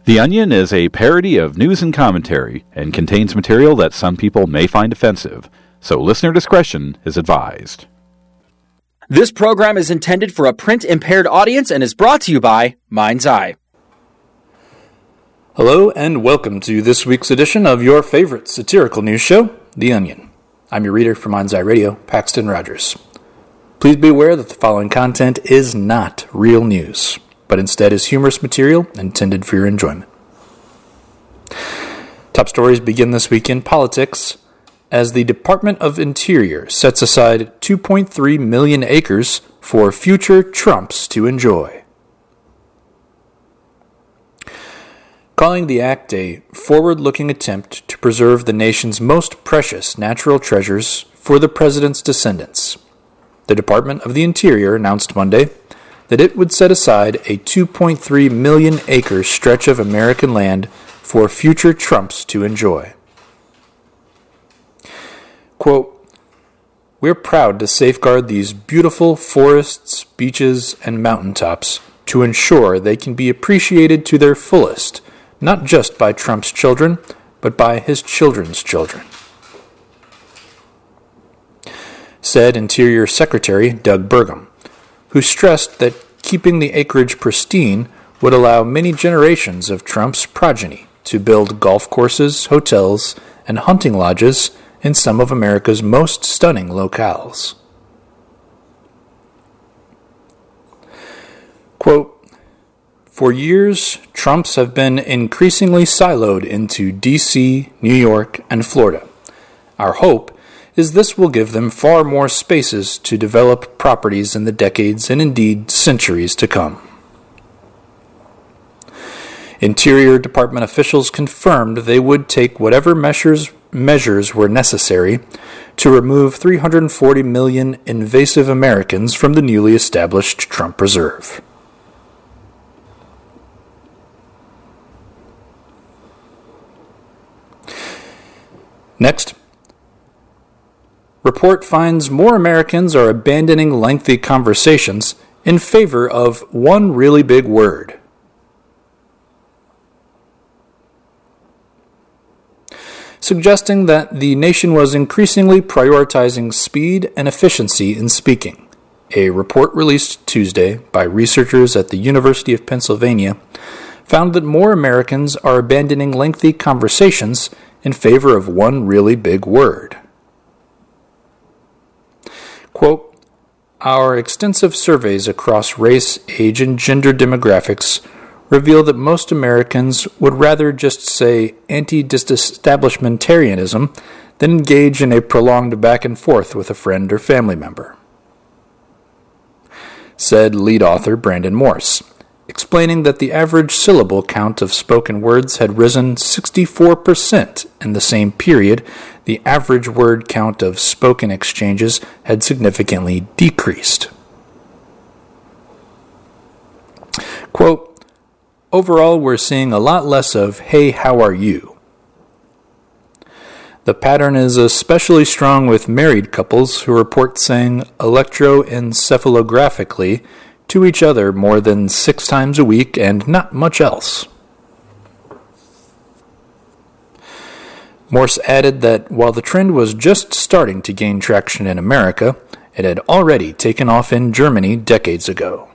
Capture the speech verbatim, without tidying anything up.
The Onion is a parody of news and commentary and contains material that some people may find offensive, so listener discretion is advised. This program is intended for a print-impaired audience and is brought to you by Mind's Eye. Hello and welcome to this week's edition of your favorite satirical news show, The Onion. I'm your reader for Mind's Eye Radio, Paxton Rogers. Please be aware that the following content is not real news, but instead is humorous material intended for your enjoyment. Top stories begin this week in politics as the Department of Interior sets aside two point three million acres for future Trumps to enjoy. Calling the act a forward-looking attempt to preserve the nation's most precious natural treasures for the president's descendants, the Department of the Interior announced Monday that it would set aside a two point three million acre stretch of American land for future Trumps to enjoy. Quote, "We're proud to safeguard these beautiful forests, beaches, and mountaintops to ensure they can be appreciated to their fullest, not just by Trump's children, but by his children's children," said Interior Secretary Doug Burgum, who stressed that keeping the acreage pristine would allow many generations of Trump's progeny to build golf courses, hotels, and hunting lodges in some of America's most stunning locales. Quote, "For years, Trumps have been increasingly siloed into D C, New York, and Florida. Our hope is this will give them far more spaces to develop properties in the decades and indeed centuries to come." Interior Department officials confirmed they would take whatever measures measures were necessary to remove three hundred forty million invasive Americans from the newly established Trump Reserve. Next, report finds more Americans are abandoning lengthy conversations in favor of one really big word. Suggesting that the nation was increasingly prioritizing speed and efficiency in speaking. A report released Tuesday by researchers at the University of Pennsylvania found that more Americans are abandoning lengthy conversations in favor of one really big word. Quote, "Our extensive surveys across race, age, and gender demographics reveal that most Americans would rather just say anti-disestablishmentarianism than engage in a prolonged back and forth with a friend or family member," said lead author Brandon Morse, explaining that the average syllable count of spoken words had risen sixty-four percent in the same period. The average word count of spoken exchanges had significantly decreased. Quote, "Overall, we're seeing a lot less of, 'Hey, how are you?' The pattern is especially strong with married couples who report saying electroencephalographically to each other more than six times a week and not much else." Morse added that while the trend was just starting to gain traction in America, it had already taken off in Germany decades ago.